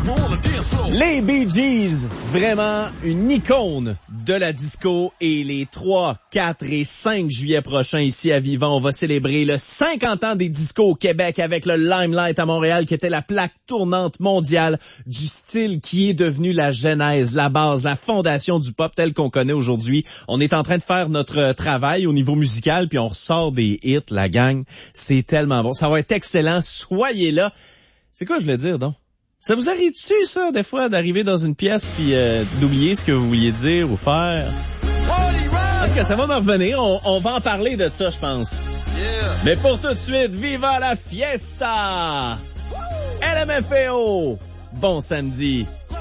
Les Bee Gees, vraiment une icône de la disco, et les 3, 4 et 5 juillet prochains ici à Vivant, on va célébrer le 50 ans des discos au Québec avec le Limelight à Montréal qui était la plaque tournante mondiale du style qui est devenu la genèse, la base, la fondation du pop tel qu'on connaît aujourd'hui. On est en train de faire notre travail au niveau musical puis on ressort des hits, la gang. C'est tellement bon. Ça va être excellent. Soyez là. C'est quoi je voulais dire donc? Ça vous arrive-tu, ça, des fois, d'arriver dans une pièce puis d'oublier ce que vous vouliez dire ou faire? En tout cas, ça va me revenir. On va en parler de ça, je pense. Yeah. Mais pour tout de suite, viva la fiesta! LMFAO! Bon samedi!